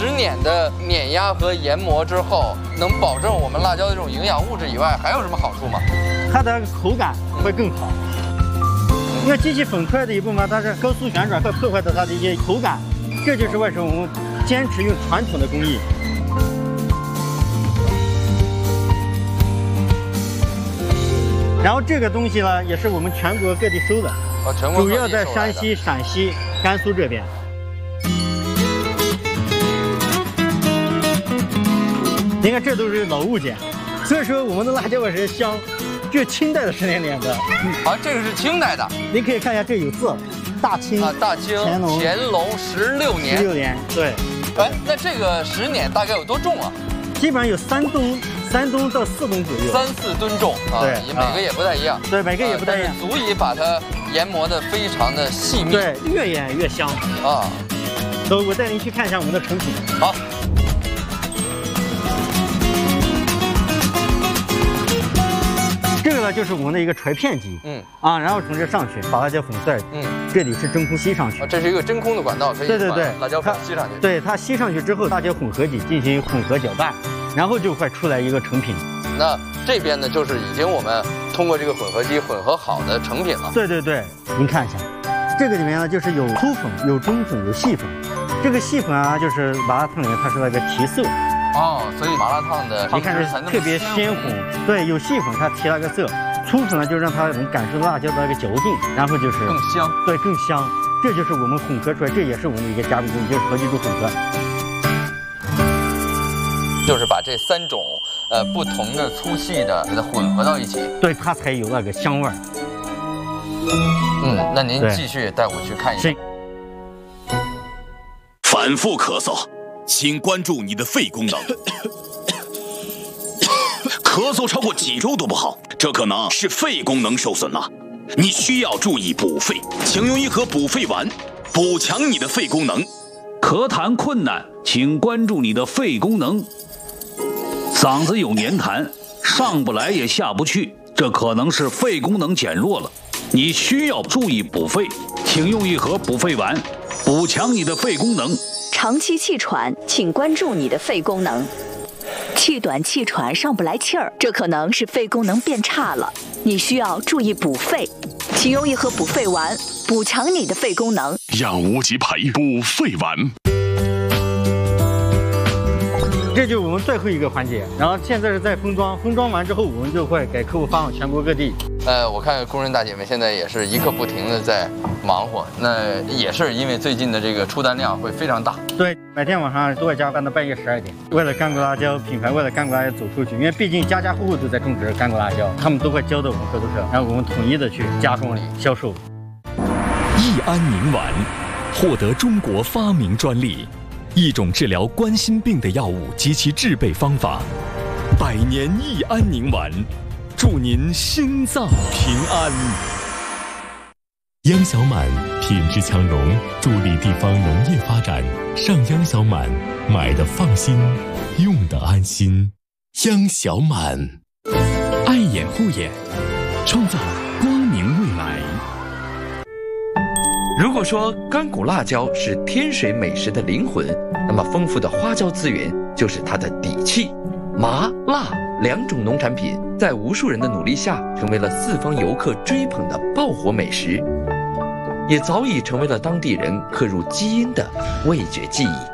10年的碾压和研磨之后，能保证我们辣椒的这种营养物质以外，还有什么好处吗？ 它的口感会更好。因为机器粉出来的一部分，它是高速旋转，会破坏到它的一些口感。这就是为什么我们坚持用传统的工艺。然后这个东西呢，也是我们全国各地收的， 全国主要在山西、陕西、甘肃这边。你看，这都是老物件，所以说我们的辣椒味是香。这是清代的10年脸的。 啊，这个是清代的。 您可以看一下，这有字，大清啊，大清乾隆16年。 16年，对。 哎，那这个10年大概有多重啊？ 基本上有3吨到4吨左右。 3、4吨重啊， 对， 每个也不太一样。 对，每个也不太一样， 足以把它研磨得非常的细密。 对，越研越香啊。 走，我带您去看一下我们的成品。 好。 这个呢就是我们的一个锤片机，然后从这上去把辣椒粉丝，这里是真空吸上去， 这是一个真空的管道，可以把辣椒粉吸上去。 对，它吸上去之后，辣椒混合体进行混合搅拌，然后就会出来一个成品。 那这边呢，就是已经我们通过这个混合机混合好的成品了。 对，您看一下，这个里面呢就是有粗粉、有中粉、有细粉。这个细粉啊，就是麻辣烫里面它是那个提色。 哦，所以麻辣烫的你看这特别鲜红，对，有细粉它提了个色，粗粉呢就让它能感受到辣椒的那个嚼劲，然后就是更香， 对，更香。这就是我们混合出来，这也是我们的一个加工工艺，就是合金属混合， 就是把这3种不同的粗细的给它混合到一起， 对，它才有那个香味儿。 那您继续带我去看一下。 反复咳嗽。请关注你的肺功能。咳嗽超过几周都不好，这可能是肺功能受损了。你需要注意补肺，请用一盒补肺丸，补强你的肺功能。 咳痰困难，请关注你的肺功能。嗓子有黏痰，上不来也下不去，这可能是肺功能减弱了。你需要注意补肺，请用一盒补肺丸，补强你的肺功能。 长期气喘，请关注你的肺功能。气短气喘上不来气儿，这可能是肺功能变差了，你需要注意补肺，请用一盒补肺丸，补强你的肺功能。 让无极培补肺丸。 这就是我们最后一个环节，然后现在是在封装，封装完之后我们就会给客户发往全国各地。 我看工人大姐们现在也是一刻不停的在忙活，那也是因为最近的这个出单量会非常大。 对，每天晚上都会加班到半夜12点，为了干果辣椒品牌，为了干果辣椒走出去，因为毕竟家家户户都在种植干果辣椒，他们都会交到我们合作社，然后我们统一的去加工销售。 益安宁丸获得中国发明专利，一种治疗冠心病的药物及其制备方法。100年益安宁丸，祝您心脏平安。央小满品质强农，助力地方农业发展。上央小满，买的放心，用的安心。央小满，爱眼护眼，创造光明未来。 如果说干果辣椒是天水美食的灵魂，那么丰富的花椒资源就是它的底气。麻辣2种农产品在无数人的努力下，成为了四方游客追捧的爆火美食，也早已成为了当地人刻入基因的味觉记忆。